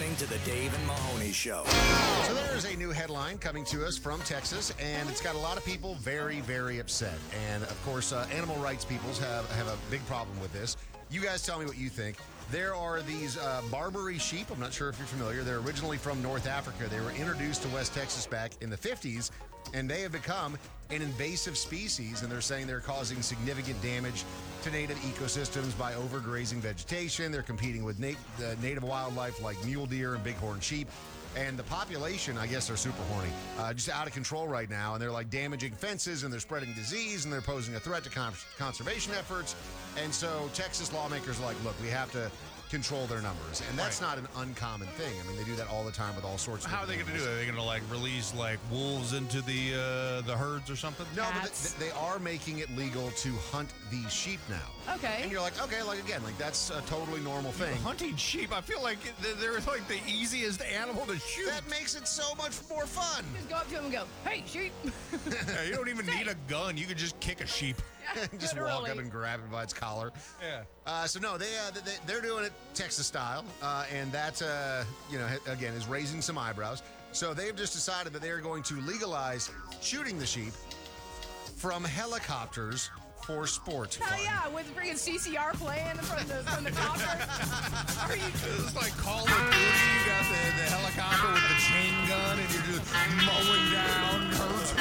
listening to the Dave and Mahoney Show. So there is a new headline coming to us from Texas, and it's got a lot of people very, very upset. And, of course, animal rights peoples have a big problem with this. You guys tell me what you think. There are these Barbary sheep. I'm not sure if you're familiar. They're originally from North Africa. They were introduced to West Texas back in the 50s, and they have become an invasive species, and they're saying they're causing significant damage to native ecosystems by overgrazing vegetation. They're competing with native wildlife like mule deer and bighorn sheep. And the population, I guess, are super horny, just out of control right now. And they're like damaging fences, and they're spreading disease, and they're posing a threat to conservation efforts. And so Texas lawmakers are like, look, we have to control their numbers. And that's not an uncommon thing. I mean, they do that all the time with all sorts of How are they going to do that? Are they going to like release like wolves into the herds or something? No, but they are making it legal to hunt these sheep now. Okay. And you're like, okay, like again, like that's a totally normal thing. Hunting sheep, I feel like they're like the easiest animal to shoot. That makes it so much more fun. Just go up to him and go, hey, sheep. Yeah, you don't even need a gun. You could just kick a sheep. Just walk up and grab it by its collar. Yeah. So no, they're doing it Texas style, and that again is raising some eyebrows. So they've just decided that they are going to legalize shooting the sheep from helicopters for sport fun. Hell yeah, with freaking CCR playing from the copter. Are you? It's like Call of Duty. You got the helicopter with the chain gun, and you're just mowing down herds.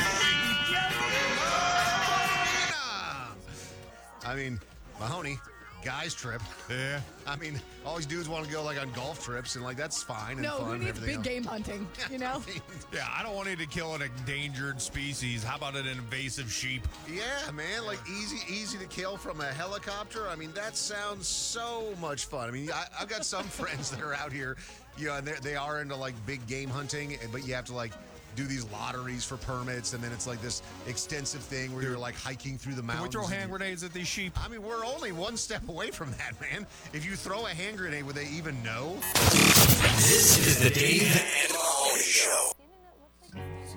I mean, Mahoney, guys trip. Yeah. I mean, all these dudes want to go like on golf trips, and like that's fine and No, fun who and needs everything big else. game hunting, you know? Yeah, I don't want it to kill an endangered species. How about an invasive sheep? Yeah, man, like easy to kill from a helicopter. I mean, that sounds so much fun. I mean, I've got some friends that are out here, and they are into like big game hunting, but you have to like do these lotteries for permits, and then it's like this extensive thing where you're like hiking through the Can mountains. we throw hand grenades at these sheep? I mean, we're only one step away from that, man. If you throw a hand grenade, would they even know? This is the Dave and